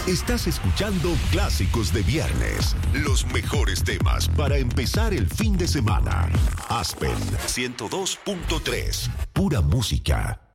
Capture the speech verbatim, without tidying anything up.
Estás escuchando Clásicos de Viernes. Los mejores temas para empezar el fin de semana. Aspen ciento dos punto tres. Pura música.